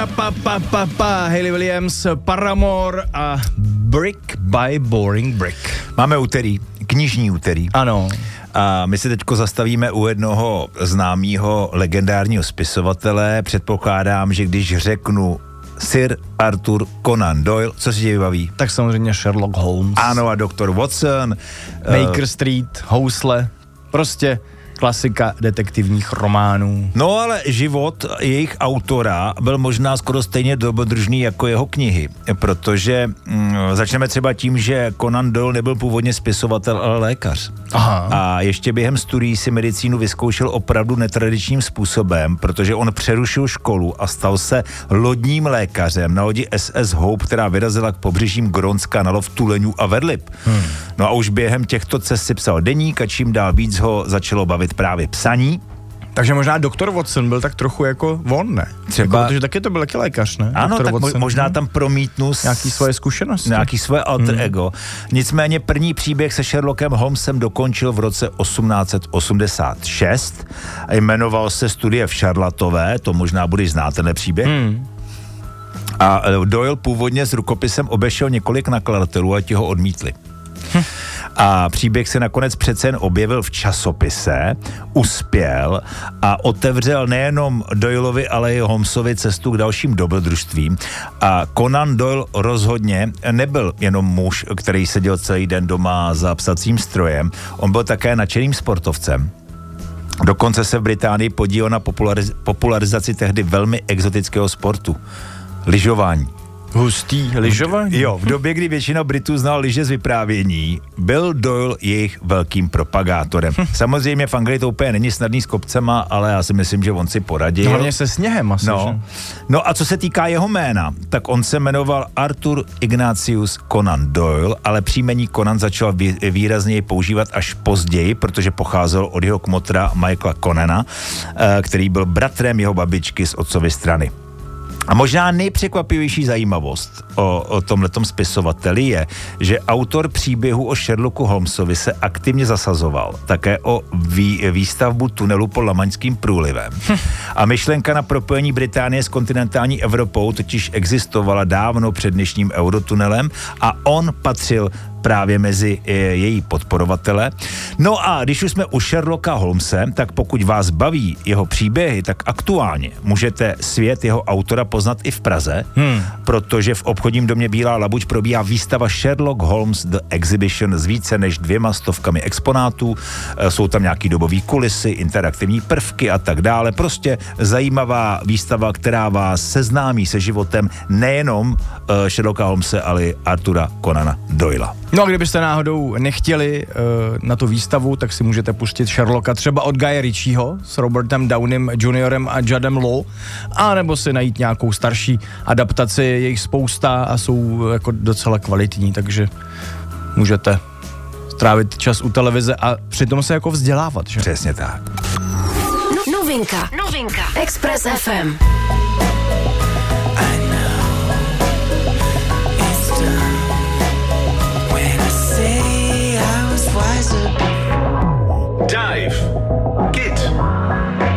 Hayley Williams, Paramore a Brick by Boring Brick. Máme úterý, knižní úterý. Ano. A my se teďko zastavíme u jednoho známého legendárního spisovatele. Předpokládám, že když řeknu Sir Arthur Conan Doyle, co si tě vybaví? Tak samozřejmě Sherlock Holmes. Ano, a doktor Watson. Baker Street, housle, prostě klasika detektivních románů. No ale život jejich autora byl možná skoro stejně dobrodružný jako jeho knihy, protože začneme třeba tím, že Conan Doyle nebyl původně spisovatel, ale lékař. Aha. A ještě během studií si medicínu vyzkoušel opravdu netradičním způsobem, protože on přerušil školu a stal se lodním lékařem na lodi SS Hope, která vyrazila k pobřežím Grónska na lov tuleňů a verlip. No a už během těchto cest si psal deník a čím dál víc ho začalo bavit právě psaní. Takže možná doktor Watson byl tak trochu jako on, ne? Třeba... Jako, protože taky to byl taky lékař, ne? Ano, doktor tak Watson, možná tam promítnu nějaký svoje zkušenosti. Nějaký svoje alter ego. Nicméně první příběh se Sherlockem Holmesem dokončil v roce 1886 a jmenoval se Studie v Šarlatové, to možná budeš znát tenhle příběh. A Doyle původně s rukopisem obešel několik nakladatelů a ti ho odmítli. A příběh se nakonec přece jen objevil v časopise, uspěl a otevřel nejenom Doyleovi, ale i Holmesovi cestu k dalším dobrodružstvím. A Conan Doyle rozhodně nebyl jenom muž, který seděl celý den doma za psacím strojem, on byl také nadšeným sportovcem. Dokonce se v Británii podílel na popularizaci tehdy velmi exotického sportu. Lyžování. Hustý lyžování? Jo, v době, kdy většina Britů znal lyže z vyprávění, byl Doyle jejich velkým propagátorem. Samozřejmě v Anglii to úplně není snadný s kopcema, ale já si myslím, že on si poradil. Hlavně se sněhem asi, že? No a co se týká jeho jména, tak on se jmenoval Arthur Ignatius Conan Doyle, ale příjmení Conan začal výrazněji používat až později, protože pocházel od jeho kmotra Michaela Conana, který byl bratrem jeho babičky z otcovy strany. A možná nejpřekvapivější zajímavost o tomhletom spisovateli je, že autor příběhu o Sherlocku Holmesovi se aktivně zasazoval také o výstavbu tunelu pod Lamaňským průlivem. A myšlenka na propojení Británie s kontinentální Evropou totiž existovala dávno před dnešním eurotunelem a on patřil právě mezi její podporovatele. No a když už jsme u Sherlocka Holmese, tak pokud vás baví jeho příběhy, tak aktuálně můžete svět jeho autora poznat i v Praze, protože v obchodním domě Bílá labuť probíhá výstava Sherlock Holmes The Exhibition s více než 200 exponátů. Jsou tam nějaký dobový kulisy, interaktivní prvky a tak dále. Prostě zajímavá výstava, která vás seznámí se životem nejenom Sherlocka Holmese, ale i Artura Conana Doyla. No a kdybyste náhodou nechtěli na tu výstavu, tak si můžete pustit Sherlocka třeba od Guye Ritchieho s Robertem Downeym Juniorem a Juddem Law, a nebo si najít nějakou starší adaptaci, je jich spousta a jsou jako docela kvalitní, takže můžete strávit čas u televize a přitom se jako vzdělávat, že? Přesně tak. Novinka. Express FM.